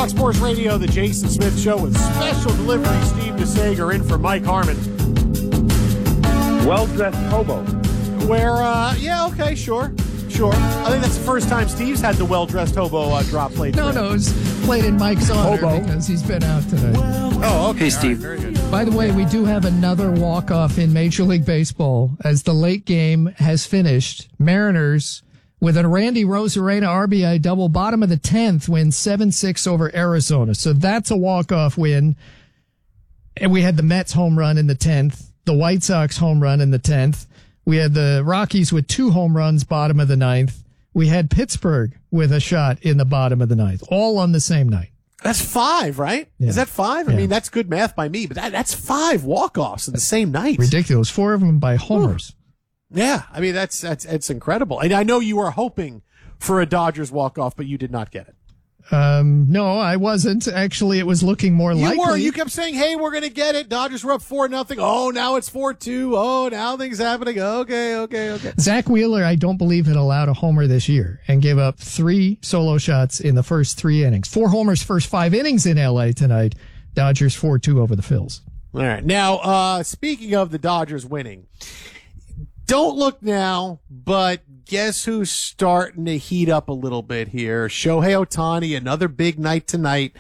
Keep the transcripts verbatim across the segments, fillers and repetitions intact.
Fox Sports Radio, the Jason Smith Show with special delivery. Steve DeSager in for Mike Harmon. Well-dressed hobo. Where, uh, yeah, okay, sure, sure. I think that's the first time Steve's had the well-dressed hobo uh, drop plate. No, no, it's played in Mike's honor Hobo. because he's been out today. Oh, okay. Hey, Steve. All right, very good. By the way, we do have another walk-off in Major League Baseball as the late game has finished. Mariners, with a Randy Rosarena R B I double, bottom of the tenth, win seven six over Arizona. So that's a walk-off win. And we had the Mets home run in the tenth, the White Sox home run in the tenth. We had the Rockies with two home runs, bottom of the ninth. We had Pittsburgh with a shot in the bottom of the ninth, all on the same night. That's five, right? Yeah. Is that five? I Yeah. mean, that's good math by me, but that, that's five walk-offs in the same night. Ridiculous. Four of them by homers. Yeah, I mean, that's that's it's incredible. And I know you were hoping for a Dodgers walk-off, but you did not get it. Um, no, I wasn't. Actually, it was looking more You likely. were. You kept saying, hey, we're going to get it. Dodgers were up four nothing. Oh, now it's four two. Oh, now things happening. Okay, okay, okay. Zach Wheeler, I don't believe, had allowed a homer this year and gave up three solo shots in the first three innings. Four homers, first five innings in L A tonight. Dodgers four two over the Phils. All right. Now, uh, speaking of the Dodgers winning, don't look now, but guess who's starting to heat up a little bit here? Shohei Ohtani, another big night tonight.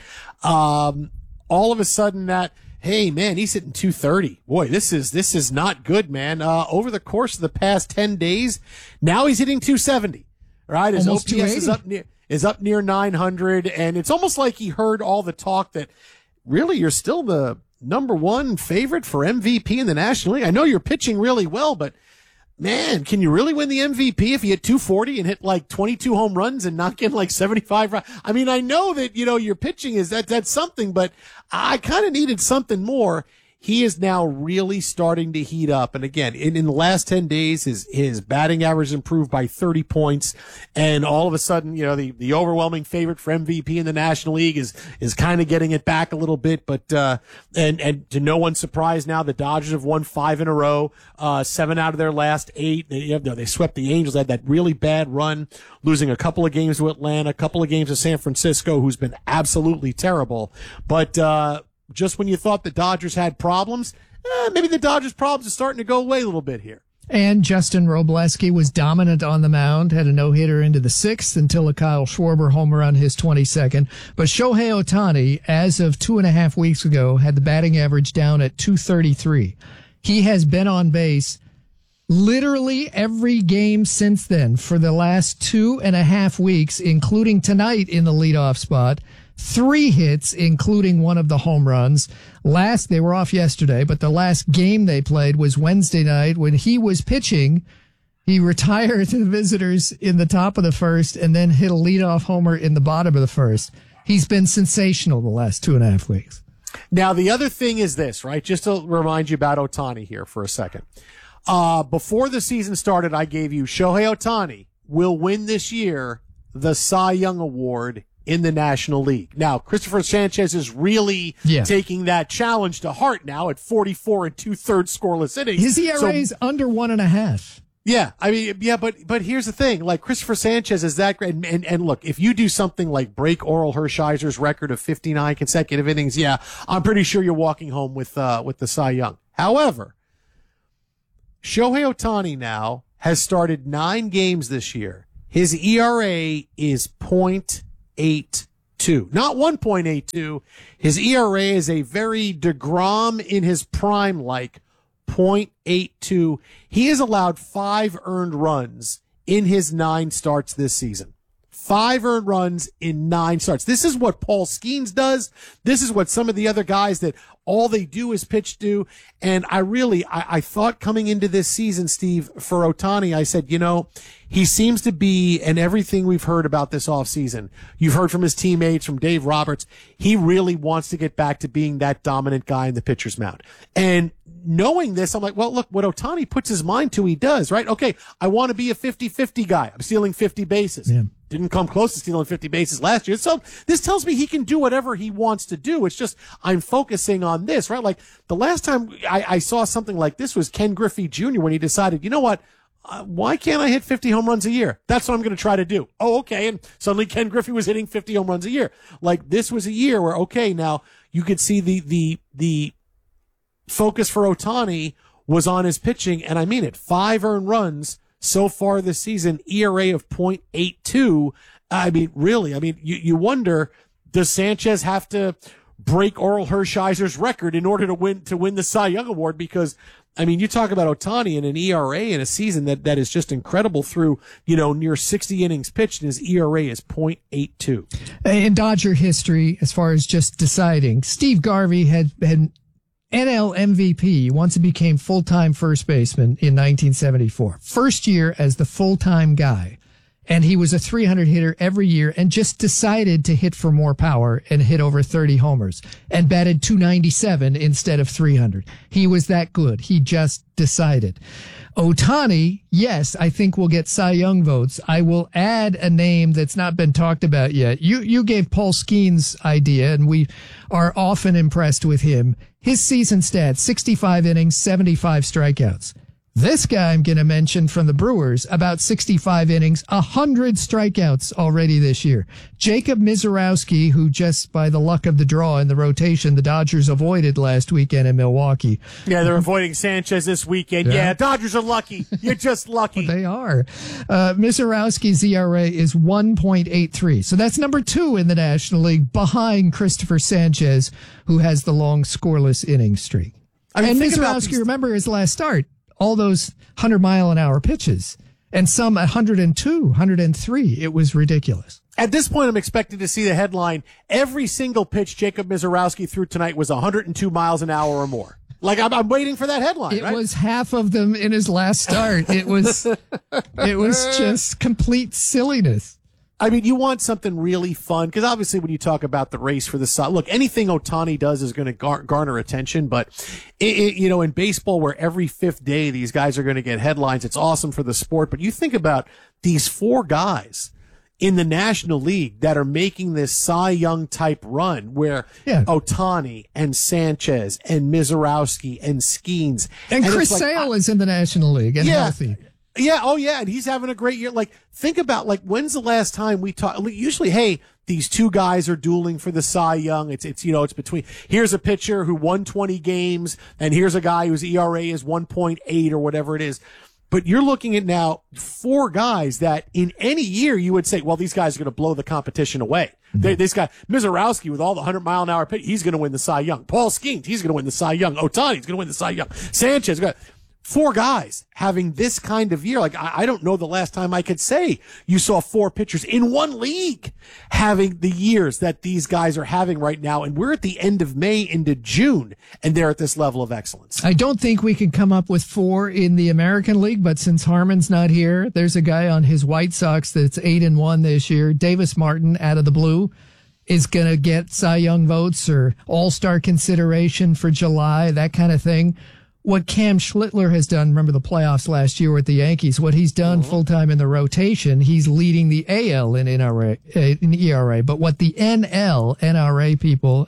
Um, all of a sudden that, hey man, he's hitting two thirty. Boy, this is, this is not good, man. Uh, over the course of the past ten days, now he's hitting two seventy, right? His Almost O P S is two eighty. up near, is up near nine hundred. And it's almost like he heard all the talk that really you're still the number one favorite for M V P in the National League. I know you're pitching really well, but man, can you really win the M V P if you hit two forty and hit like twenty-two home runs and knock in like seventy-five? I mean, I know that, you know, your pitching is that, that's something, but I kind of needed something more. He is now really starting to heat up. And again, in, in the last ten days, his, his batting average improved by thirty points. And all of a sudden, you know, the, the overwhelming favorite for M V P in the National League is, is kind of getting it back a little bit. But, uh, and, and to no one's surprise now, the Dodgers have won five in a row, uh, seven out of their last eight. They, you know, they swept the Angels, had that really bad run, losing a couple of games to Atlanta, a couple of games to San Francisco, who's been absolutely terrible. But, uh, just when you thought the Dodgers had problems, eh, maybe the Dodgers' problems are starting to go away a little bit here. And Justin Robleski was dominant on the mound, had a no-hitter into the sixth until a Kyle Schwarber homer on his twenty-second. But Shohei Ohtani, as of two and a half weeks ago, had the batting average down at two thirty-three. He has been on base literally every game since then for the last two and a half weeks, including tonight in the leadoff spot. Three hits, including one of the home runs. Last, they were off yesterday, but the last game they played was Wednesday night when he was pitching. He retired to the visitors in the top of the first and then hit a leadoff homer in the bottom of the first. He's been sensational the last two and a half weeks. Now, the other thing is this, right? Just to remind you about Ohtani here for a second. Uh, before the season started, I gave you Shohei Ohtani will win this year the Cy Young Award in the National League. Now, Christopher Sanchez is really Yeah. taking that challenge to heart now at forty-four and two-thirds scoreless innings. His E R A So- is under one and a half. Yeah, I mean, yeah, but but here's the thing: like Christopher Sanchez is that great, and, and and look, if you do something like break Oral Hershiser's record of fifty-nine consecutive innings, yeah, I'm pretty sure you're walking home with uh with the Cy Young. However, Shohei Ohtani now has started nine games this year. His E R A is point eight two, not one point eight two. His E R A is a very DeGrom in his prime like point eight two. He has allowed five earned runs in his nine starts this season. Five earned runs in nine starts. This is what Paul Skeens does. This is what some of the other guys that all they do is pitch do. And I really, I, I thought coming into this season, Steve, for Ohtani, I said, you know, he seems to be, and everything we've heard about this offseason, you've heard from his teammates, from Dave Roberts, he really wants to get back to being that dominant guy in the pitcher's mound. And knowing this, I'm like, well, look, what Ohtani puts his mind to, he does, right? Okay, I want to be a fifty-fifty guy. I'm stealing fifty bases. Yeah. Didn't come close to stealing fifty bases last year. So this tells me he can do whatever he wants to do. It's just I'm focusing on this, right? Like the last time I, I saw something like this was Ken Griffey Junior when he decided, you know what? uh, why can't I hit fifty home runs a year? That's what I'm going to try to do. Oh, okay. And suddenly Ken Griffey was hitting fifty home runs a year. Like, this was a year where, okay, now you could see the, the, the focus for Ohtani was on his pitching. And I mean it, five earned runs so far this season, E R A of point eight two. I mean, really, I mean, you, you wonder, does Sanchez have to break Oral Hershiser's record in order to win, to win the Cy Young Award? Because, I mean, you talk about Ohtani and an E R A in a season that, that is just incredible through, you know, near sixty innings pitched, and his E R A is point eight two. In Dodger history, as far as just deciding, Steve Garvey had, had N L M V P once he became full-time first baseman in nineteen seventy-four. First year as the full-time guy. And he was a three hundred hitter every year and just decided to hit for more power and hit over thirty homers and batted two ninety-seven instead of three hundred. He was that good. He just decided. Ohtani, yes, I think will get Cy Young votes. I will add a name that's not been talked about yet. You, you gave Paul Skeens idea, and we are often impressed with him. His season stats, sixty-five innings, seventy-five strikeouts. This guy I'm going to mention from the Brewers, about sixty-five innings, one hundred strikeouts already this year. Jacob Misiorowski, who just by the luck of the draw in the rotation, the Dodgers avoided last weekend in Milwaukee. Yeah, they're avoiding Sanchez this weekend. Yeah, yeah Dodgers are lucky. You're just lucky. Well, they are. Uh, Misiorowski's E R A is one point eight three. So that's number two in the National League behind Christopher Sanchez, who has the long scoreless inning streak. I mean, and Misiorowski, remember his last start. All those one hundred mile an hour pitches and some at one oh two, one oh three. It was ridiculous. At this point, I'm expecting to see the headline, every single pitch Jacob Misiorowski threw tonight was one oh two miles an hour or more. Like, I'm, I'm waiting for that headline. It right? was half of them in his last start. It was, it was just complete silliness. I mean, you want something really fun, because obviously when you talk about the race for the Cy, look, anything Ohtani does is going to gar- garner attention, but it, it, you know, in baseball where every fifth day these guys are going to get headlines, it's awesome for the sport. But you think about these four guys in the National League that are making this Cy Young type run where yeah. Ohtani and Sanchez and Misiorowski and Skeens. And, and Chris like, Sale I, is in the National League and yeah, healthy. Yeah. Oh, yeah. And he's having a great year. Like, think about, like, when's the last time we talk? Usually, hey, these two guys are dueling for the Cy Young. It's, it's, you know, it's between, here's a pitcher who won twenty games, and here's a guy whose E R A is one point eight or whatever it is. But you're looking at now four guys that in any year you would say, well, these guys are going to blow the competition away. Mm-hmm. They, this guy, Misiorowski, with all the one hundred mile an hour pitch, he's going to win the Cy Young. Paul Skeens, he's going to win the Cy Young. Ohtani's going to win the Cy Young. Sanchez, going to, four guys having this kind of year. Like, I, I don't know the last time I could say you saw four pitchers in one league having the years that these guys are having right now. And we're at the end of May into June, and they're at this level of excellence. I don't think we can come up with four in the American League, but since Harmon's not here, there's a guy on his White Sox that's eight and one this year. Davis Martin out of the blue is going to get Cy Young votes or All-Star consideration for July, that kind of thing. What Cam Schlittler has done, remember the playoffs last year with the Yankees, what he's done mm-hmm. full-time in the rotation, he's leading the A L in N R A, in E R A. But what the N L, N R A people,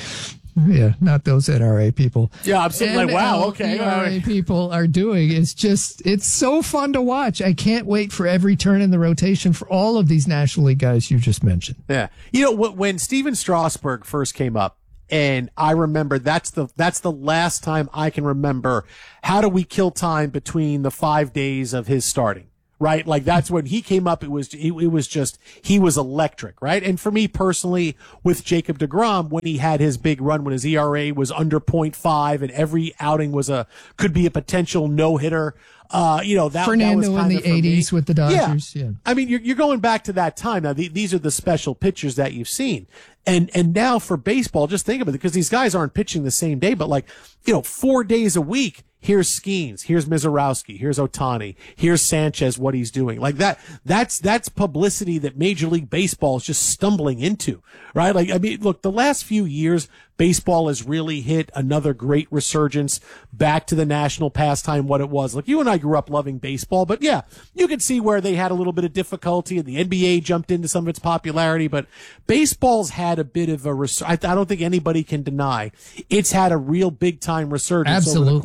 yeah, not those N R A people. Yeah, I'm sitting like, wow, okay. N R A people are doing is just, it's so fun to watch. I can't wait for every turn in the rotation for all of these National League guys you just mentioned. Yeah. You know, when Steven Strasburg first came up, and I remember that's the, that's the last time I can remember how do we kill time between the five days of his starting, right? Like that's when he came up. It was, it, it was just, he was electric, right? And for me personally with Jacob deGrom, when he had his big run, when his E R A was under point five and every outing was a, could be a potential no hitter. Uh, you know, that, Fernando that was kind in of the eighties with the Dodgers. Yeah. yeah. I mean, you're, you're going back to that time. Now, the, these are the special pitchers that you've seen. And, and now for baseball, just think of it, because these guys aren't pitching the same day, but like, you know, four days a week, here's Skeens, here's Misiorowski, here's Ohtani, here's Sanchez, what he's doing. Like that, that's, that's publicity that Major League Baseball is just stumbling into, right? Like, I mean, look, the last few years, baseball has really hit another great resurgence back to the national pastime, what it was. Like, you and I grew up loving baseball, but yeah, you could see where they had a little bit of difficulty and the N B A jumped into some of its popularity, but baseball's had a bit of a, res- I, I don't think anybody can deny it's had a real big time resurgence Absolutely. over the course of the past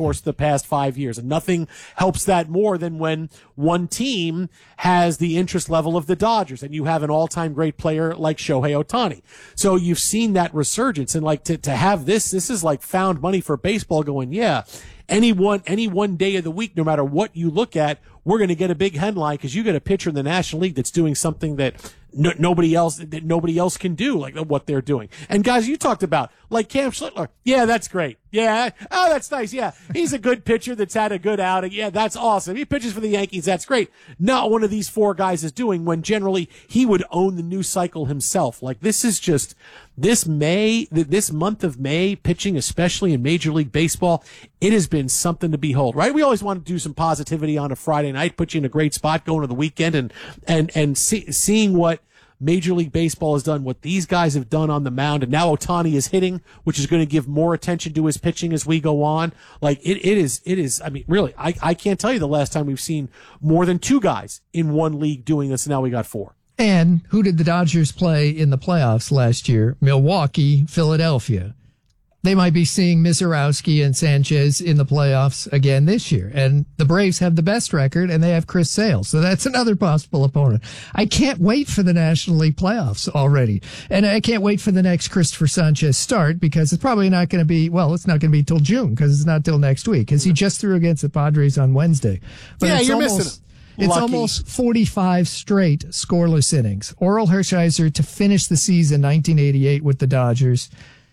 past five years. And nothing helps that more than when one team has the interest level of the Dodgers and you have an all-time great player like Shohei Ohtani. So you've seen that resurgence, and like to, to have this, this is like found money for baseball going, yeah, any one, any one day of the week, no matter what you look at, we're going to get a big headline because you get a pitcher in the National League that's doing something that no, nobody else, that nobody else can do, like what they're doing. And guys, you talked about like Cam Schlittler. Yeah, that's great. Yeah. Oh, that's nice. Yeah. He's a good pitcher that's had a good outing. Yeah, that's awesome. He pitches for the Yankees. That's great. Not one of these four guys is doing when generally he would own the news cycle himself. Like this is just this May, this month of May pitching, especially in Major League Baseball, it has been something to behold, right? We always want to do some positivity on a Friday night, put you in a great spot going to the weekend and, and, and see, seeing what Major League Baseball has done, what these guys have done on the mound, and now Ohtani is hitting, which is going to give more attention to his pitching as we go on. Like it, it is, it is, I mean, really, I, I can't tell you the last time we've seen more than two guys in one league doing this, and now we got four. And who did the Dodgers play in the playoffs last year? Milwaukee, Philadelphia. They might be seeing Mizorowski and Sanchez in the playoffs again this year. And the Braves have the best record, and they have Chris Sale. So that's another possible opponent. I can't wait for the National League playoffs already. And I can't wait for the next Christopher Sanchez start because it's probably not going to be, well, it's not going to be till June because it's not till next week because he just threw against the Padres on Wednesday. But yeah, it's you're almost, missing him. It's Lucky. almost forty-five straight scoreless innings. Orel Hershiser to finish the season nineteen eighty-eight with the Dodgers.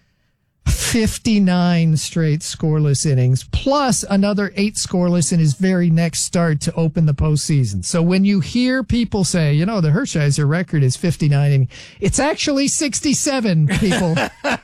fifty-nine straight scoreless innings, plus another eight scoreless in his very next start to open the postseason. So when you hear people say, you know, the Hershiser record is fifty-nine, and it's actually sixty-seven, people.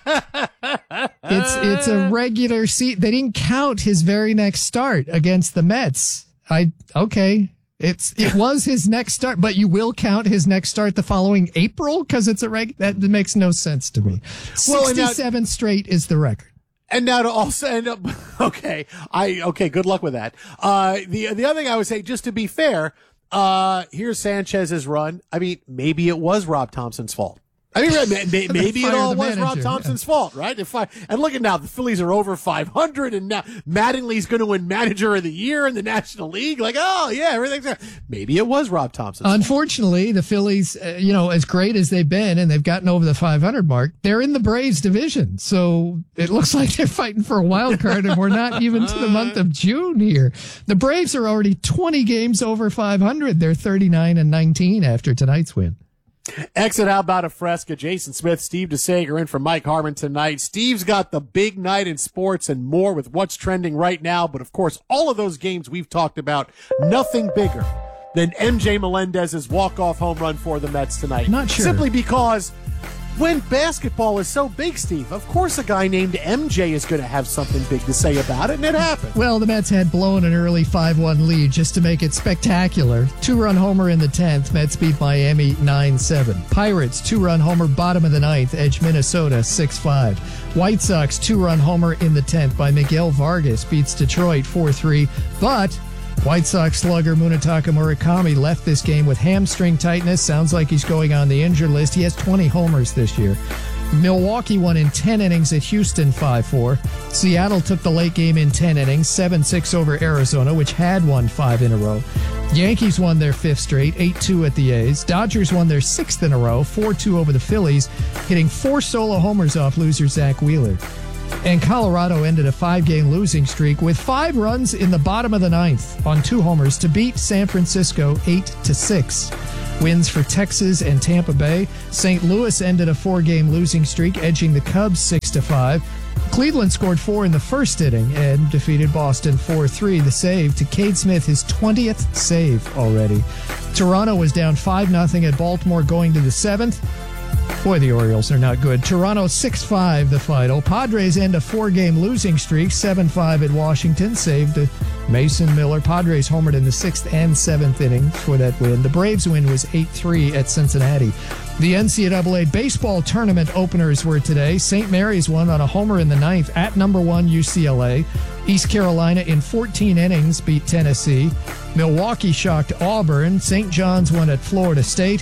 it's it's a regular seat. They didn't count his very next start against the Mets. I okay. It's it was his next start, but you will count his next start the following April because it's a reg. That makes no sense to me. Well, Sixty-seven now, straight is the record. And now to also end up, okay, I okay. Good luck with that. Uh, the the other thing I would say, just to be fair, uh, here's Sanchez's run. I mean, maybe it was Rob Thompson's fault. I mean, maybe it all was Rob Thompson's yeah. fault, right? If I, and look at now, the Phillies are over five hundred, and now Mattingly's going to win Manager of the Year in the National League. Like, oh yeah, everything's there. Maybe it was Rob Thompson's Unfortunately, fault. the Phillies, uh, you know, as great as they've been, and they've gotten over the five hundred mark, they're in the Braves division, so it looks like they're fighting for a wild card, and we're not even to the month of June here. The Braves are already twenty games over five hundred. They're thirty-nine and nineteen after tonight's win. Exit, how about a Fresca? Jason Smith, Steve DeSager in for Mike Harmon tonight. Steve's got the big night in sports and more with what's trending right now. But of course, all of those games we've talked about, nothing bigger than M J Melendez's walk-off home run for the Mets tonight. Not sure. Simply because when basketball is so big, Steve, of course a guy named M J is going to have something big to say about it, and it happened. Well, the Mets had blown an early five one lead just to make it spectacular. Two-run homer in the tenth. Mets beat Miami nine seven. Pirates, two-run homer bottom of the ninth. Edge Minnesota six five. White Sox, two-run homer in the tenth by Miguel Vargas beats Detroit four three. But White Sox slugger Munetaka Murakami left this game with hamstring tightness. Sounds like he's going on the injured list. He has twenty homers this year. Milwaukee won in ten innings at Houston five four. Seattle took the late game in ten innings, seven six over Arizona, which had won five in a row. Yankees won their fifth straight, eight two at the A's. Dodgers won their sixth in a row, four two over the Phillies, hitting four solo homers off loser Zach Wheeler. And Colorado ended a five-game losing streak with five runs in the bottom of the ninth on two homers to beat San Francisco eight to six. Wins for Texas and Tampa Bay. Saint Louis ended a four-game losing streak, edging the Cubs six to five. Cleveland scored four in the first inning and defeated Boston four three. The save to Cade Smith, his twentieth save already. Toronto was down five nothing at Baltimore going to the seventh. Boy, the Orioles are not good. Toronto six five the final. Padres end a four-game losing streak, seven five at Washington, saved Mason Miller. Padres homered in the sixth and seventh innings for that win. The Braves win was eight three at Cincinnati. The N C double A baseball tournament openers were today. Saint Mary's won on a homer in the ninth at number one U C L A. East Carolina in fourteen innings beat Tennessee. Milwaukee shocked Auburn. Saint John's won at Florida State.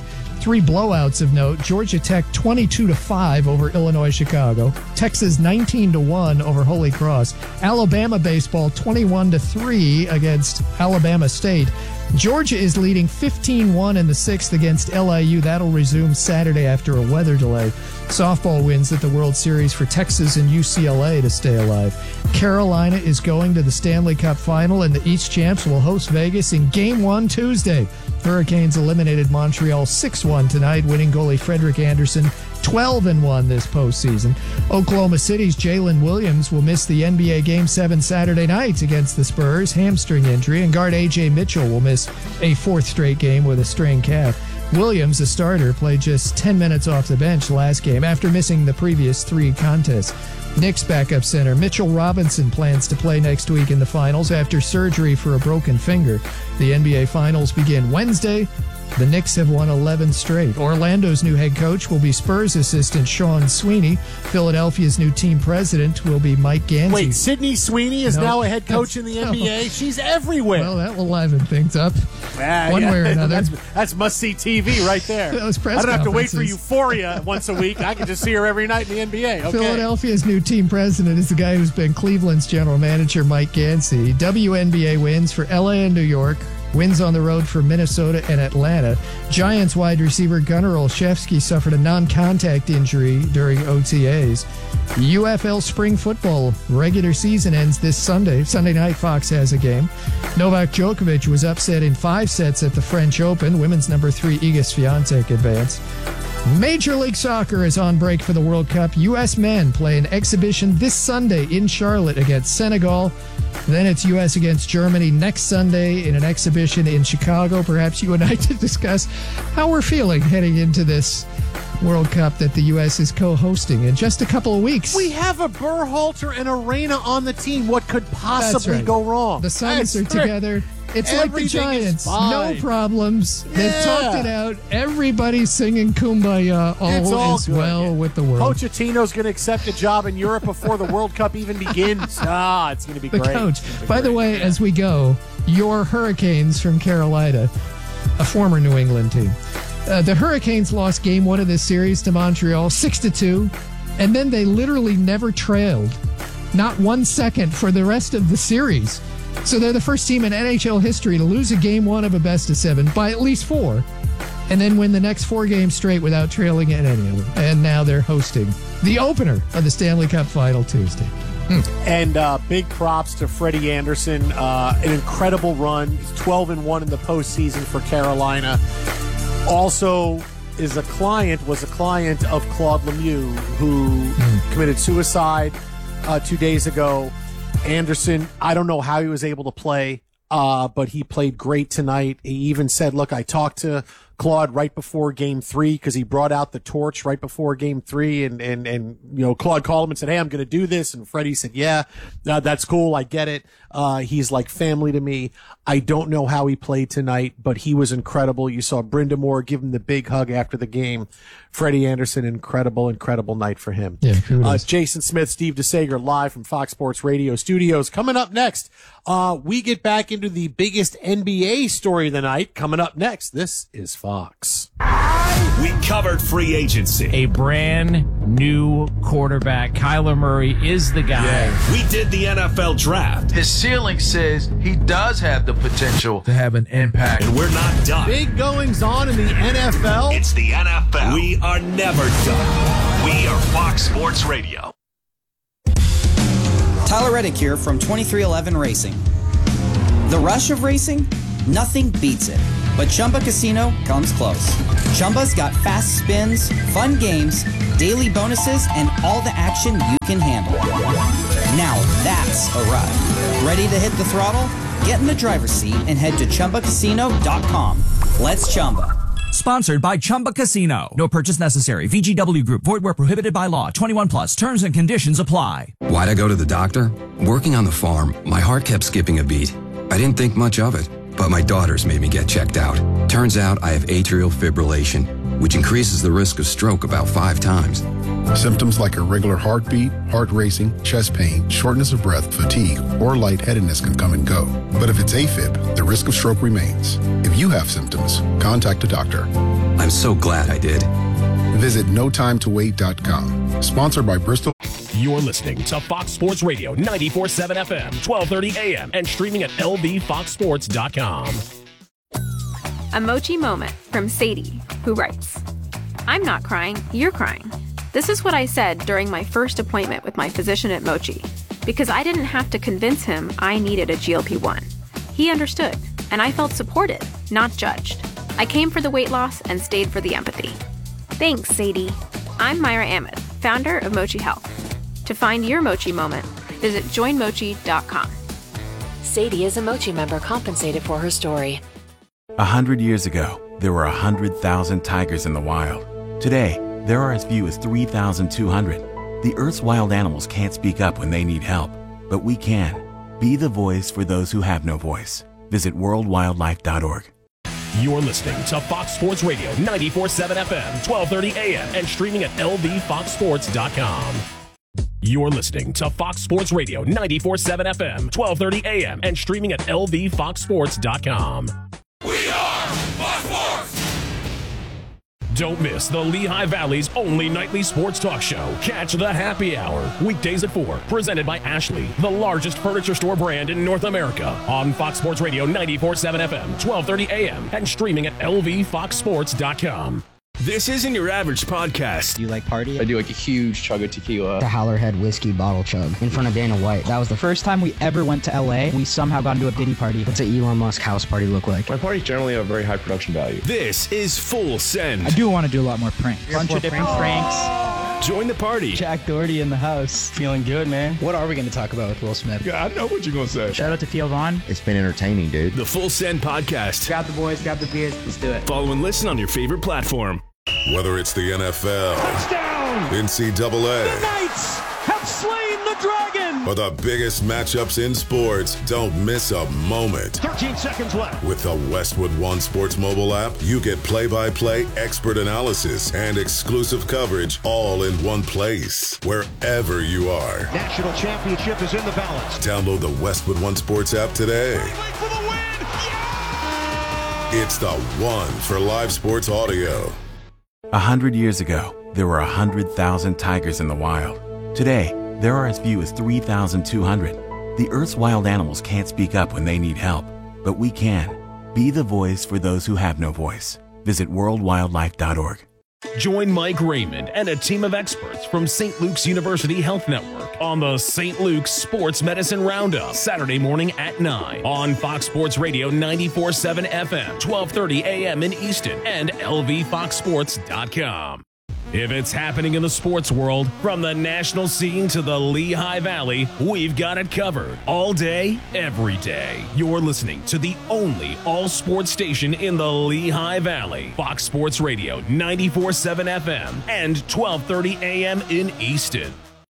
Three blowouts of note: Georgia Tech twenty-two to five over Illinois Chicago, Texas nineteen to one over Holy Cross, Alabama baseball twenty-one to three against Alabama State. Georgia is leading fifteen one in the sixth against L I U. That'll resume Saturday after a weather delay. Softball wins at the World Series for Texas and U C L A to stay alive. Carolina is going to the Stanley Cup Final, and the East Champs will host Vegas in Game one Tuesday. Hurricanes eliminated Montreal six one tonight, winning goalie Frederick Anderson twelve and one this postseason. Oklahoma City's Jalen Williams will miss the N B A Game seven Saturday night against the Spurs, hamstring injury, and guard A J Mitchell will miss a fourth straight game with a strained calf. Williams, a starter, played just ten minutes off the bench last game after missing the previous three contests. Knicks backup center Mitchell Robinson plans to play next week in the finals after surgery for a broken finger. The N B A Finals begin Wednesday. The Knicks have won eleven straight. Orlando's new head coach will be Spurs assistant Sean Sweeney. Philadelphia's new team president will be Mike Gansey. Wait, Sydney Sweeney is No, now a head coach that's- in the N B A? She's everywhere. Well, that will liven things up Ah, one yeah. way or another. That's, that's must-see T V right there. Those press I don't have to wait for conferences. Euphoria once a week. I can just see her every night in the N B A. Okay. Philadelphia's new team president is the guy who's been Cleveland's general manager, Mike Gansey. W N B A wins for L A and New York. Wins on the road for Minnesota and Atlanta. Giants wide receiver Gunnar Olszewski suffered a non-contact injury during O T As. U F L spring football regular season ends this Sunday. Sunday night, Fox has a game. Novak Djokovic was upset in five sets at the French Open. Women's number three Iga Swiatek advanced. Major League Soccer is on break for the World Cup. U S men play an exhibition this Sunday in Charlotte against Senegal. Then it's U S against Germany next Sunday in an exhibition in Chicago. Perhaps you and I to discuss how we're feeling heading into this World Cup that the U S is co-hosting in just a couple of weeks. We have a Berhalter and Arena on the team. What could possibly right. go wrong? The Suns That's are right. together. It's like the Everything is Giants. fine. No problems. They've Yeah. talked it out. Everybody's singing Kumbaya. All, It's all is good. well with the world. Pochettino's going to accept a job in Europe before the World Cup even begins. Ah, it's going to be the great. coach. It's gonna be By the great. way, as we go, your Hurricanes from Carolina, a former New England team. Uh, the Hurricanes lost game one of this series to Montreal, six to two, and then they literally never trailed, not one second for the rest of the series. So they're the first team in N H L history to lose a game one of a best of seven by at least four, and then win the next four games straight without trailing in any of them. And now they're hosting the opener of the Stanley Cup Final Tuesday. And uh, big props to Freddie Anderson. Uh, an incredible run. He's twelve and one in the postseason for Carolina. Also, is a client was a client of Claude Lemieux, who mm. committed suicide uh, two days ago. Anderson, I don't know how he was able to play, uh, but he played great tonight. He even said, "Look, I talked to Claude right before game three because he brought out the torch right before game three. And, and, and, you know, Claude called him and said, hey, I'm going to do this. And Freddie said, yeah, uh, that's cool. I get it. Uh, he's like family to me. I don't know how he played tonight, but he was incredible. You saw Brenda Moore give him the big hug after the game. Freddie Anderson, incredible, incredible night for him. Yeah, uh, Jason Smith, Steve DeSager live from Fox Sports Radio studios. Coming up next, uh, we get back into the biggest N B A story of the night. Coming up next, this is Fox. We covered free agency. A brand new quarterback. Kyler Murray is the guy. Yeah. We did the N F L draft. His ceiling says he does have the potential to have an impact. And we're not done. Big goings on in the N F L. It's the N F L. We are never done. We are Fox Sports Radio. Tyler Reddick here from twenty-three eleven Racing. The rush of racing? Nothing beats it. But Chumba Casino comes close. Chumba's got fast spins, fun games, daily bonuses, and all the action you can handle. Now that's a ride. Ready to hit the throttle? Get in the driver's seat and head to Chumba Casino dot com. Let's Chumba. Sponsored by Chumba Casino. No purchase necessary. V G W Group. Void where prohibited by law. twenty-one plus. Terms and conditions apply. Why'd I go to the doctor? Working on the farm, my heart kept skipping a beat. I didn't think much of it, but my daughters made me get checked out. Turns out I have atrial fibrillation, which increases the risk of stroke about five times. Symptoms like irregular heartbeat, heart racing, chest pain, shortness of breath, fatigue, or lightheadedness can come and go. But if it's AFib, the risk of stroke remains. If you have symptoms, contact a doctor. I'm so glad I did. Visit no time to wait dot com. Sponsored by Bristol. You're listening to Fox Sports Radio ninety-four point seven F M, twelve thirty A M, and streaming at L V fox sports dot com. A Mochi moment from Sadie, who writes, I'm not crying, you're crying. This is what I said during my first appointment with my physician at Mochi, because I didn't have to convince him I needed a G L P one. He understood, and I felt supported, not judged. I came for the weight loss and stayed for the empathy. Thanks, Sadie. I'm Myra Ahmed, founder of Mochi Health. To find your Mochi moment, visit join mochi dot com. Sadie is a Mochi member compensated for her story. A hundred years ago, there were a hundred thousand tigers in the wild. Today, there are as few as three thousand two hundred. The Earth's wild animals can't speak up when they need help, but we can. Be the voice for those who have no voice. Visit world wildlife dot org. You're listening to Fox Sports Radio ninety-four point seven F M, twelve thirty A M, and streaming at L V fox sports dot com. You're listening to Fox Sports Radio ninety-four point seven F M, twelve thirty A M, and streaming at L V fox sports dot com. We are Fox Sports! Don't miss the Lehigh Valley's only nightly sports talk show. Catch the Happy Hour, weekdays at four, presented by Ashley, the largest furniture store brand in North America, on Fox Sports Radio ninety-four point seven F M, twelve thirty A M, and streaming at L V fox sports dot com. This isn't your average podcast. Do you like party? I do like a huge chug of tequila. The Howlerhead whiskey bottle chug in front of Dana White. That was the first time we ever went to L A. We somehow got into a Diddy party. What's an Elon Musk house party look like? My parties generally have very high production value. This is Full Send. I do want to do a lot more pranks. A bunch of different pranks. Join the party. Jack Doherty in the house. Feeling good, man. What are we going to talk about with Will Smith? Yeah, I know what you're going to say. Shout out to Theo Vaughn. It's been entertaining, dude. The Full Send podcast. Grab the boys, grab the beers. Let's do it. Follow and listen on your favorite platform. Whether it's the N F L, touchdown, N C double A, the Knights have slain the dragon, or the biggest matchups in sports, don't miss a moment. thirteen seconds left. With the Westwood One Sports mobile app, you get play-by-play expert analysis and exclusive coverage all in one place, wherever you are. National championship is in the balance. Download the Westwood One Sports app today. For the win. Yeah! It's the one for live sports audio. A hundred years ago, there were a hundred thousand tigers in the wild. Today, there are as few as three thousand two hundred. The Earth's wild animals can't speak up when they need help, but we can. Be the voice for those who have no voice. Visit world wildlife dot org. Join Mike Raymond and a team of experts from Saint Luke's University Health Network on the Saint Luke's Sports Medicine Roundup, Saturday morning at nine on Fox Sports Radio ninety-four point seven F M, twelve thirty A M in Easton, and L V fox sports dot com. If it's happening in the sports world, from the national scene to the Lehigh Valley, we've got it covered. All day, every day. You're listening to the only all-sports station in the Lehigh Valley. Fox Sports Radio, ninety-four point seven F M and twelve thirty A M in Easton.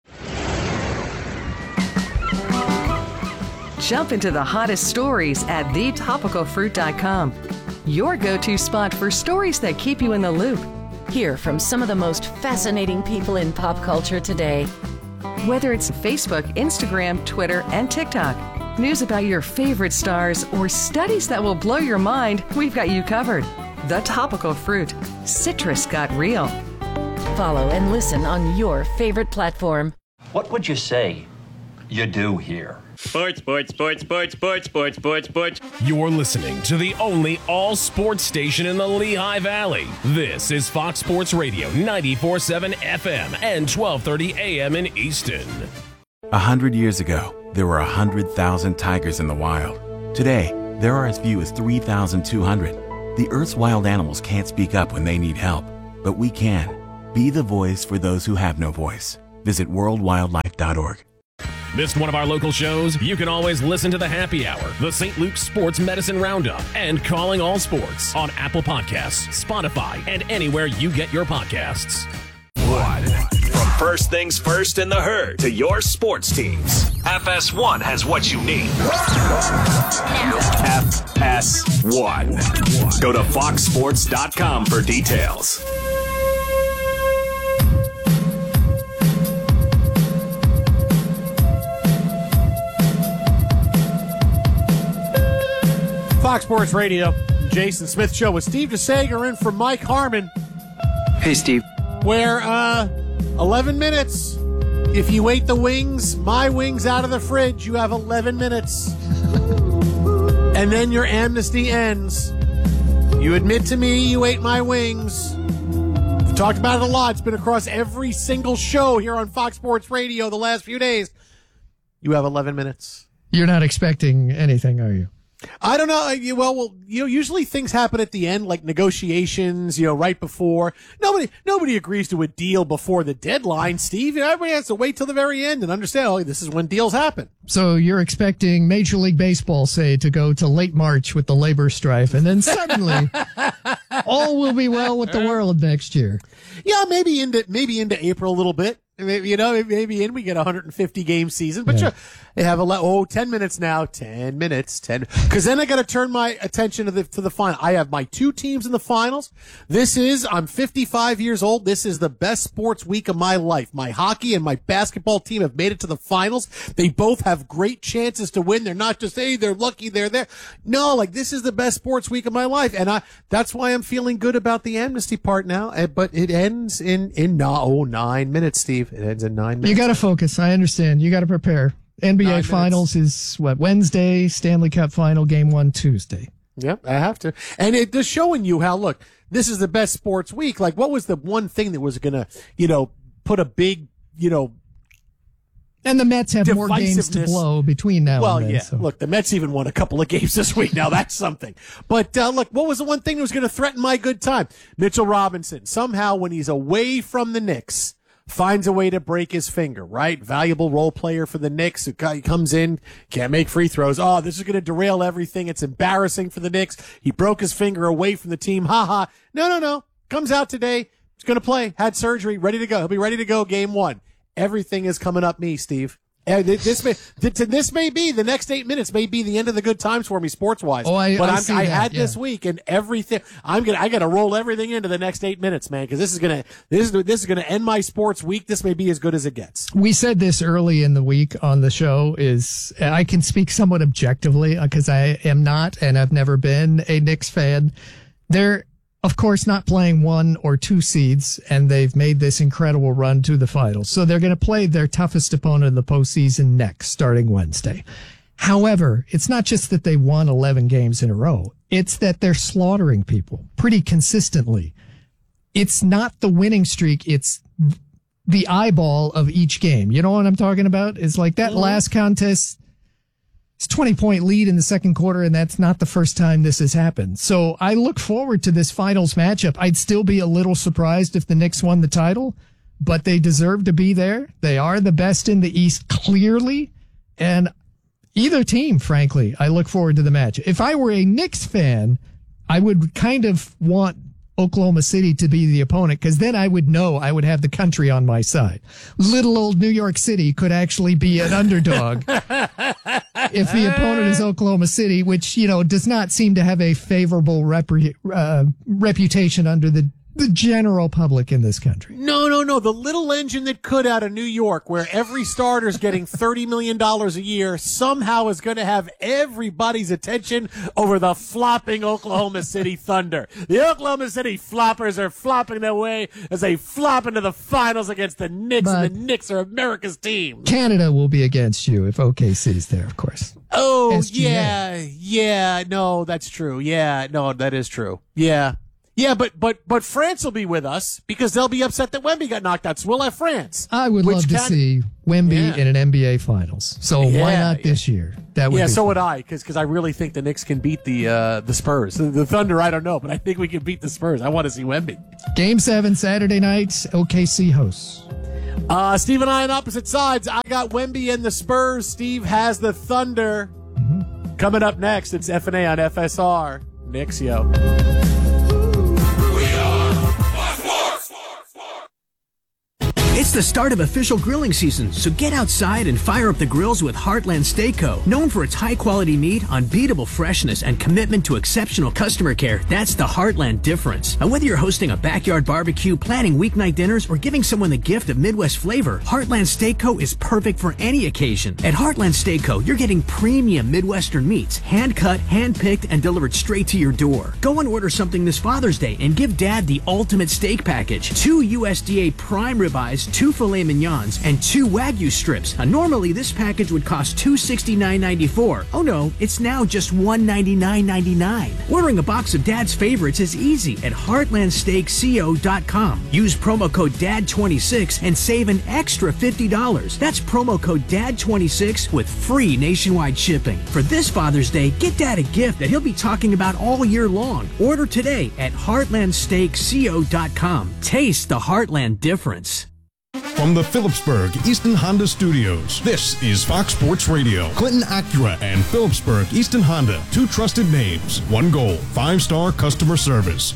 Jump into the hottest stories at the topical fruit dot com. Your go-to spot for stories that keep you in the loop. Hear from some of the most fascinating people in pop culture today. Whether it's Facebook, Instagram, Twitter, and TikTok, news about your favorite stars, or studies that will blow your mind, we've got you covered. The Topical Fruit. Citrus got real. Follow and listen on your favorite platform. What would you say you do here? Sports, sports, sports, sports, sports, sports, sports, sports. You're listening to the only all-sports station in the Lehigh Valley. This is Fox Sports Radio, ninety-four point seven F M and twelve thirty A M in Easton. A hundred years ago, there were a hundred thousand tigers in the wild. Today, there are as few as three thousand two hundred. The Earth's wild animals can't speak up when they need help, but we can. Be the voice for those who have no voice. Visit world wildlife dot org. Missed one of our local shows? You can always listen to the Happy Hour, the Saint Luke's Sports Medicine Roundup, and Calling All Sports on Apple Podcasts, Spotify, and anywhere you get your podcasts. One. From first things first in the herd to your sports teams, F S one has what you need. F S one. Go to fox sports dot com for details. Fox Sports Radio, Jason Smith Show with Steve DeSager in for Mike Harmon. Hey, Steve. Where, uh, eleven minutes. If you ate the wings, my wings out of the fridge, you have eleven minutes. And then your amnesty ends. You admit to me you ate my wings. We've talked about it a lot. It's been across every single show here on Fox Sports Radio the last few days. You have eleven minutes. You're not expecting anything, are you? I don't know. You, well, well, you know, usually things happen at the end, like negotiations, you know, right before. Nobody, nobody agrees to a deal before the deadline, Steve. You know, everybody has to wait till the very end and understand, oh, this is when deals happen. So you're expecting Major League Baseball, say, to go to late March with the labor strife, and then suddenly all will be well with the world next year. Yeah, maybe into, maybe into April a little bit. Maybe, you know, maybe in we get a one hundred fifty game season, but yeah. Sure, they have a le- oh ten minutes now, ten minutes, ten. Because then I got to turn my attention to the to the final. I have my two teams in the finals. This is I'm fifty-five years old. This is the best sports week of my life. My hockey and my basketball team have made it to the finals. They both have great chances to win. They're not just hey they're lucky they're there. No, like this is the best sports week of my life, and I that's why I'm feeling good about the amnesty part now. But it ends in in no, oh nine minutes, Steve. It ends in nine minutes. You got to focus. I understand. You got to prepare. N B A Nine Finals minutes. is what, Wednesday, Stanley Cup Final, game one Tuesday. Yep, I have to. And it just showing you how, look, this is the best sports week. Like, what was the one thing that was going to, you know, put a big, you know, and the Mets have more games to blow between now well, and then. yeah. So. Look, the Mets even won a couple of games this week. Now that's something. But uh, look, what was the one thing that was going to threaten my good time? Mitchell Robinson. Somehow, when he's away from the Knicks, finds a way to break his finger, right? Valuable role player for the Knicks. He comes in, can't make free throws. Oh, this is going to derail everything. It's embarrassing for the Knicks. He broke his finger away from the team. Ha ha. No, no, no. Comes out today. He's going to play. Had surgery. Ready to go. He'll be ready to go game one. Everything is coming up me, Steve. And this may this may be the next eight minutes may be the end of the good times for me sports wise. Oh, I, but I, I'm, see I that, had yeah. this week and everything. I'm gonna I gotta roll everything into the next eight minutes, man, because this is gonna this is this is gonna end my sports week. This may be as good as it gets. We said this early in the week on the show. Is I can speak somewhat objectively because I am not and I've never been a Knicks fan. They're of course not playing one or two seeds, and they've made this incredible run to the finals. So they're going to play their toughest opponent in the postseason next, starting Wednesday. However, it's not just that they won eleven games in a row. It's that they're slaughtering people pretty consistently. It's not the winning streak. It's the eyeball of each game. You know what I'm talking about? It's like that last contest. It's twenty point lead in the second quarter, and that's not the first time this has happened. So I look forward to this finals matchup. I'd still be a little surprised if the Knicks won the title, but they deserve to be there. They are the best in the East, clearly. And either team, frankly, I look forward to the match. If I were a Knicks fan, I would kind of want Oklahoma City to be the opponent, because then I would know I would have the country on my side. Little old New York City could actually be an underdog if the opponent is Oklahoma City, which, you know, does not seem to have a favorable repre- uh, reputation under the the general public in this country. No, no, no. The little engine that could out of New York, where every starter's getting thirty million dollars a year, somehow is going to have everybody's attention over the flopping Oklahoma City Thunder. The Oklahoma City Floppers are flopping their way as they flop into the finals against the Knicks, but and the Knicks are America's team. Canada will be against you if O K C's there, of course. Oh, S G A. yeah, yeah. No, that's true. Yeah, no, that is true. Yeah. Yeah, but but but France will be with us because they'll be upset that Wemby got knocked out. So we'll have France. I would Which love to can, see Wemby yeah. in an N B A Finals. So yeah, why not yeah. this year? That would yeah, be so fun. would I, because because I really think the Knicks can beat the uh, the Spurs. The, the Thunder, I don't know, but I think we can beat the Spurs. I want to see Wemby. Game seven Saturday night. O K C hosts. Uh, Steve and I on opposite sides. I got Wemby and the Spurs. Steve has the Thunder. Mm-hmm. Coming up next, it's F and A on F S R. Knicks, yo. It's the start of official grilling season, so get outside and fire up the grills with Heartland Steak Co. Known for its high-quality meat, unbeatable freshness, and commitment to exceptional customer care, that's the Heartland difference. And whether you're hosting a backyard barbecue, planning weeknight dinners, or giving someone the gift of Midwest flavor, Heartland Steak Co. is perfect for any occasion. At Heartland Steak Co., you're getting premium Midwestern meats, hand-cut, hand-picked, and delivered straight to your door. Go and order something this Father's Day and give Dad the ultimate steak package. Two U S D A prime ribeyes, two filet mignons, and two Wagyu strips. Now, normally, this package would cost two hundred sixty-nine ninety-four. Oh no, it's now just one hundred ninety-nine ninety-nine. Ordering a box of Dad's favorites is easy at heartland steak co dot com. Use promo code D A D twenty-six and save an extra fifty dollars. That's promo code D A D twenty-six with free nationwide shipping. For this Father's Day, get Dad a gift that he'll be talking about all year long. Order today at heartland steak co dot com. Taste the Heartland difference. From the Phillipsburg Easton Honda Studios, this is Fox Sports Radio. Clinton Acura and Phillipsburg Easton Honda, two trusted names, one goal, five-star customer service.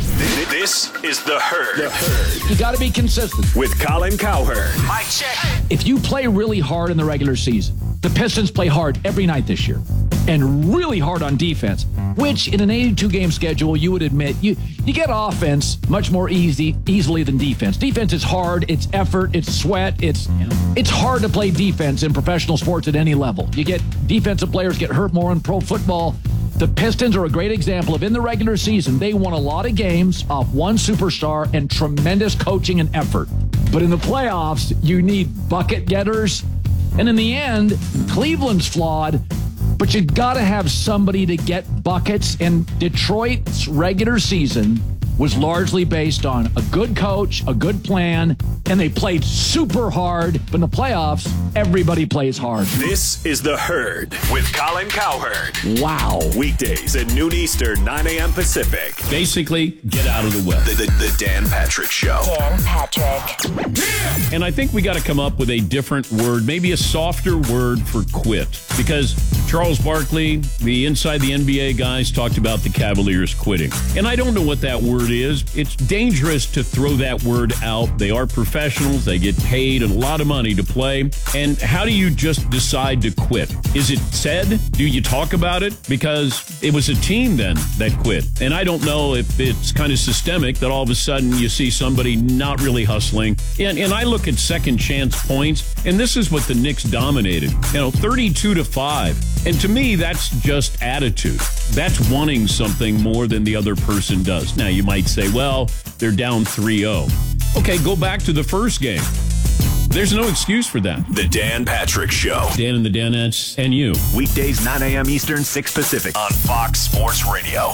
This is The Herd. The Herd. You got to be consistent. With Colin Cowherd. Mike check. If you play really hard in the regular season, the Pistons play hard every night this year, and really hard on defense, which in an eighty-two game schedule, you would admit, you, you get offense much more easy, easily than defense. Defense is hard, it's effort, it's sweat, it's it's hard to play defense in professional sports at any level. You get defensive players get hurt more in pro football. The Pistons are a great example of in the regular season, they won a lot of games off one superstar and tremendous coaching and effort. But in the playoffs, you need bucket getters. And in the end, Cleveland's flawed, but you got to have somebody to get buckets. And Detroit's regular season was largely based on a good coach, a good plan, and they played super hard. But in the playoffs, everybody plays hard. This is The Herd with Colin Cowherd. Wow. Weekdays at noon Eastern, nine a.m. Pacific. Basically, get out of the way. The, the, the Dan Patrick Show. Dan Patrick. And I think we got to come up with a different word, maybe a softer word for quit. Because Charles Barkley, the Inside the N B A guys, talked about the Cavaliers quitting. And I don't know what that word is. It's dangerous to throw that word out. They are professionals. They get paid a lot of money to play. And how do you just decide to quit? Is it said? Do you talk about it? Because it was a team then that quit. And I don't know if it's kind of systemic that all of a sudden you see somebody not really hustling. And, and I look at second chance points, and this is what the Knicks dominated. You know, thirty-two to five. And to me, that's just attitude. That's wanting something more than the other person does. Now, you might say, well, they're down three oh. Okay, go back to the first game. There's no excuse for that. The Dan Patrick Show. Dan and the Danettes and you. Weekdays, nine a.m. Eastern, six Pacific on Fox Sports Radio.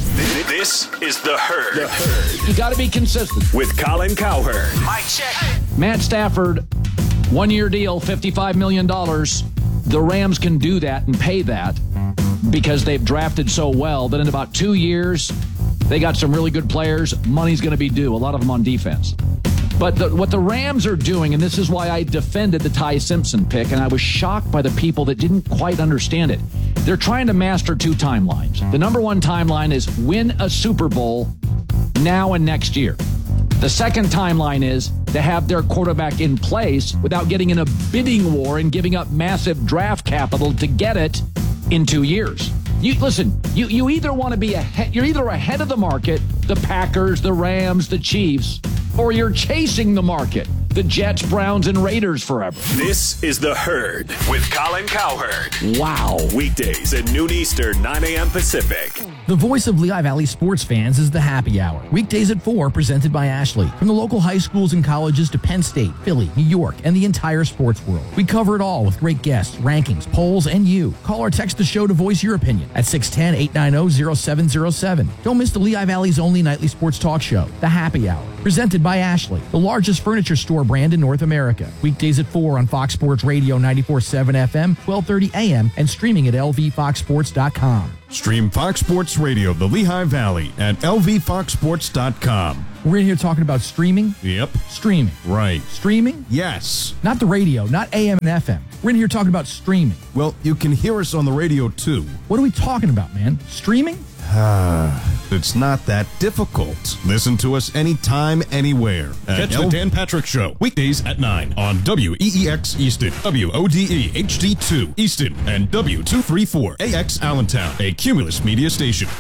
This is The Herd. The Herd. You got to be consistent. With Colin Cowherd. Mike check. Matt Stafford, one-year deal, fifty-five million dollars. The Rams can do that and pay that because they've drafted so well that in about two years, they got some really good players. Money's going to be due, a lot of them on defense. But the, what the Rams are doing, and this is why I defended the Ty Simpson pick, and I was shocked by the people that didn't quite understand it. They're trying to master two timelines. The number one timeline is win a Super Bowl now and next year. The second timeline is to have their quarterback in place without getting in a bidding war and giving up massive draft capital to get it in two years. You listen, you, you either want to be ahead, you're either ahead of the market, the Packers, the Rams, the Chiefs, or you're chasing the market, the Jets, Browns, and Raiders forever. This is The Herd with Colin Cowherd. Wow. Weekdays at noon Eastern, nine a.m. Pacific. The voice of Lehigh Valley sports fans is the Happy Hour. Weekdays at four, presented by Ashley. From the local high schools and colleges to Penn State, Philly, New York, and the entire sports world. We cover it all with great guests, rankings, polls, and you. Call or text the show to voice your opinion at six one zero, eight nine zero, zero seven zero seven. Don't miss the Lehigh Valley's only nightly sports talk show, The Happy Hour. Presented by Ashley, the largest furniture store brand in North America. Weekdays at four on Fox Sports Radio ninety-four point seven F M, twelve thirty A M, and streaming at L V fox sports dot com. Stream Fox Sports Radio, the Lehigh Valley, at L V fox sports dot com. We're in here talking about streaming. Yep. Streaming. Right. Streaming? Yes. Not the radio, not A M and F M. We're in here talking about streaming. Well, you can hear us on the radio, too. What are we talking about, man? Streaming? It's not that difficult. Listen to us anytime, anywhere. Catch the Dan Patrick Show weekdays at nine on W E E X Easton, W O D E H D two Easton, and W two thirty-four A X Allentown, a Cumulus media station.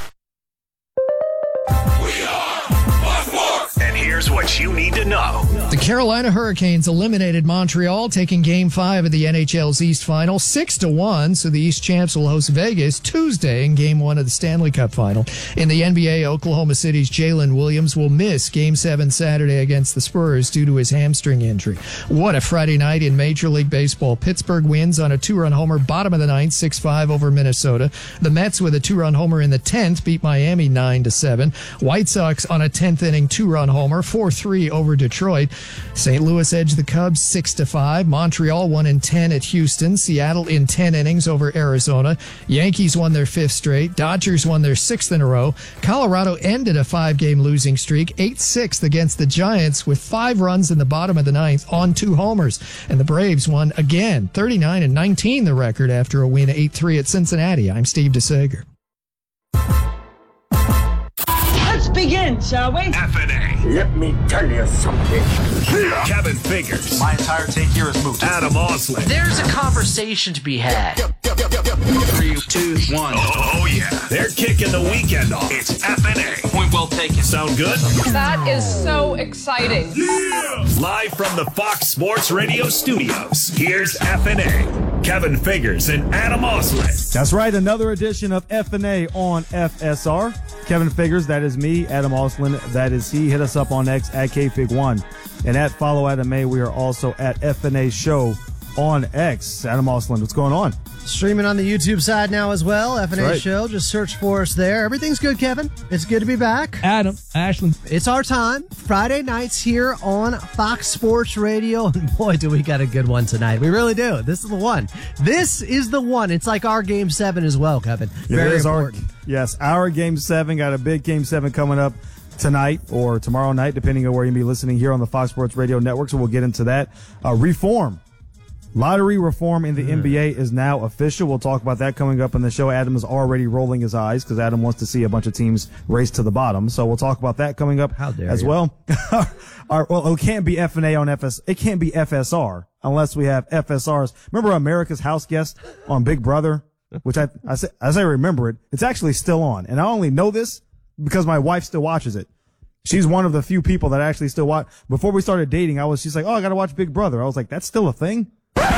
And here's what you need to know. The Carolina Hurricanes eliminated Montreal, taking Game Five of the N H L's East Final six to one. So the East champs will host Vegas Tuesday in Game One of the Stanley Cup Final. In the N B A, Oklahoma City's Jalen Williams will miss Game Seven Saturday against the Spurs due to his hamstring injury. What a Friday night in Major League Baseball! Pittsburgh wins on a two-run homer, bottom of the ninth, six five over Minnesota. The Mets with a two-run homer in the tenth beat Miami nine to seven. White Sox on a tenth inning two-run homer, four three over Detroit. Saint Louis edged the Cubs six to five. Montreal won in ten at Houston. Seattle in ten innings over Arizona. Yankees won their fifth straight. Dodgers won their sixth in a row. Colorado ended a five-game losing streak, eight six against the Giants with five runs in the bottom of the ninth on two homers. And the Braves won again, thirty-nine and nineteen the record after a win eight three at Cincinnati. I'm Steve DeSager. Let's begin, shall we? F N A. Let me tell you something. Kevin Figures. My entire take here is moot. Adam Oslin. There's a conversation to be had. Three, two, one. Oh, oh, yeah. They're kicking the weekend off. It's F N A. Point well taken. Sound good? That is so exciting. Yeah. Live from the Fox Sports Radio studios, here's F N A. Kevin Figures and Adam Oslin. That's right. Another edition of F N A on F S R. Kevin Figures, that is me. Adam Oslin, that is he. Hit us up on X at K Fig one. And at Follow Adam A, we are also at F N A Show on X. Adam Oslin, what's going on? Streaming on the YouTube side now as well, F N A right. Show. Just search for us there. Everything's good, Kevin. It's good to be back. Adam, Ashland. It's our time. Friday nights here on Fox Sports Radio. And boy, do we got a good one tonight. We really do. This is the one. This is the one. It's like our Game seven as well, Kevin. Very it is important. Our, yes, our Game seven. Got a big Game seven coming up tonight or tomorrow night, depending on where you'll be listening here on the Fox Sports Radio Network. So we'll get into that. Uh, reform. Lottery reform in the mm. N B A is now official. We'll talk about that coming up in the show. Adam is already rolling his eyes because Adam wants to see a bunch of teams race to the bottom. So we'll talk about that coming up How dare as you. well. Our, well, it can't be F N A on F S. It can't be F S R unless we have F S Rs. Remember America's House Guest on Big Brother, which I I say as I remember it, it's actually still on, and I only know this because my wife still watches it. She's one of the few people that actually still watch. Before we started dating, I was she's like, oh, I got to watch Big Brother. I was like, that's still a thing.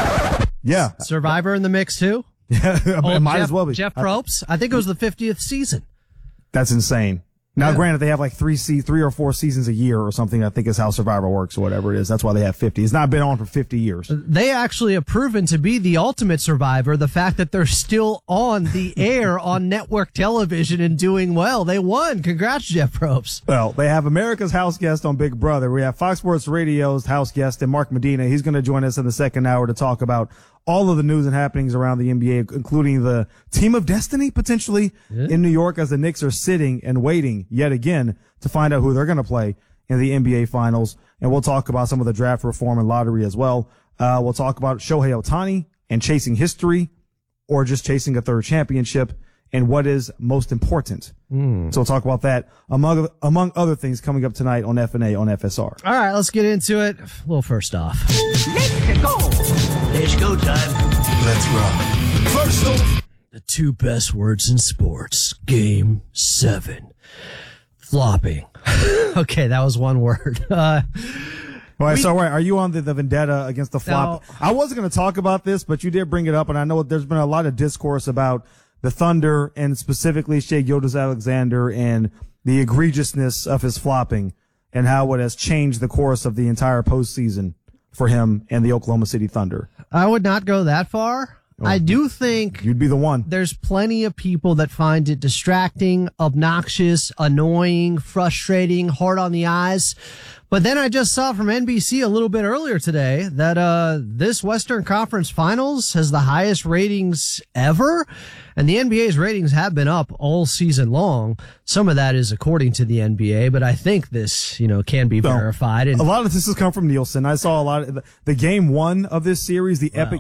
Yeah. Survivor in the mix too. Yeah, oh, it might Jeff, as well be. Jeff Probst. I think it was the fiftieth season. That's insane. Now, yeah. granted, they have like three se- three or four seasons a year or something. I think is how Survivor works or whatever it is. That's why they have fifty. It's not been on for fifty years. They actually have proven to be the ultimate Survivor. The fact that they're still on the air on network television and doing well. They won. Congrats, Jeff Probst. Well, they have America's House Guest on Big Brother. We have Fox Sports Radio's house guest and Mark Medina. He's going to join us in the second hour to talk about all of the news and happenings around the N B A, including the Team of Destiny potentially yeah. in New York as the Knicks are sitting and waiting yet again to find out who they're going to play in the N B A Finals. And we'll talk about some of the draft reform and lottery as well. Uh, we'll talk about Shohei Ohtani and chasing history or just chasing a third championship and what is most important. Mm. So we'll talk about that among, among other things coming up tonight on F N A on F S R. All right, let's get into it. Well, first off. Let's go. Let's go time. Let's rock. First off. The two best words in sports. Game seven. Flopping. Okay, that was one word. Uh, All right, we, so right, are you on the, the vendetta against the flop? No. I wasn't going to talk about this, but you did bring it up, and I know there's been a lot of discourse about the Thunder and specifically Shai Gilgeous-Alexander and the egregiousness of his flopping and how it has changed the course of the entire postseason for him and the Oklahoma City Thunder. I would not go that far. Oh, I do think you'd be the one. There's plenty of people that find it distracting, obnoxious, annoying, frustrating, hard on the eyes. But then I just saw from N B C a little bit earlier today that uh this Western Conference Finals has the highest ratings ever. And the N B A's ratings have been up all season long. Some of that is according to the N B A, but I think this, you know, can be verified. And a lot of this has come from Nielsen. I saw a lot of the, the game one of this series, the wow. epic